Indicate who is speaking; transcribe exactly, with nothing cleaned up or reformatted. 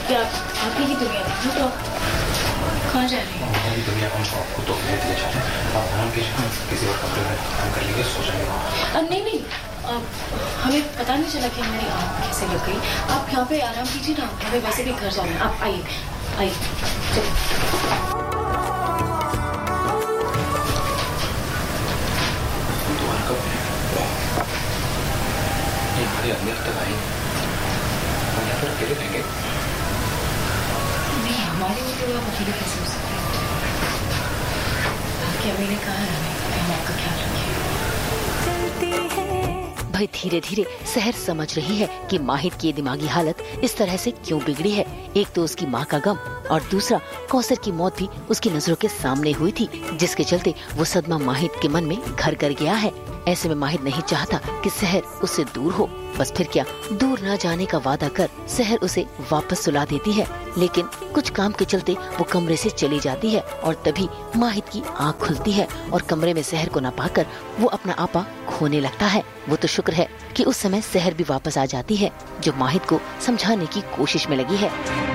Speaker 1: कि आप आपकी ही दुनिया में तो कहाँ जा रही हैं?
Speaker 2: हमारी दुनिया हम आपको तो ले दिए जाते हैं। आप आराम कीजिए, हम किसी और कमरे में आराम कर लेंगे, सो जाएंगे।
Speaker 1: नहीं नहीं, अब हमें पता नहीं चला कि हमारी आँख कैसे लग गई। आप यहाँ पे आराम कीजिए ना, हमें वैसे भी घर जाना है। आप आइए आइए चलिए।
Speaker 2: दोबारा कब ये हमारे अंदर तक आएंगे? हम यहाँ पर अकेले रहेंगे?
Speaker 1: नहीं, हमारे ऊपर आप अकेले कैसे हो सकते हैं? आपकी अम्मी ने कहा है हमें हम आपका ख्याल रखें।
Speaker 3: भाई धीरे धीरे सहर समझ रही है कि माहिद की दिमागी हालत इस तरह से क्यों बिगड़ी है। एक तो उसकी माँ का गम और दूसरा कौसर की मौत भी उसकी नजरों के सामने हुई थी, जिसके चलते वो सदमा माहिद के मन में घर कर गया है। ऐसे में माहिद नहीं चाहता कि सहर उससे दूर हो, बस फिर क्या, दूर न जाने का वादा कर सहर उसे वापस सुला देती है। लेकिन कुछ काम के चलते वो कमरे से चली जाती है और तभी माहिद की आँख खुलती है और कमरे में सहर को न पाकर वो अपना आपा खोने लगता है। वो तो शुक्र है कि उस समय सहर भी वापस आ जाती है, जो माहिद को समझाने की कोशिश में लगी है।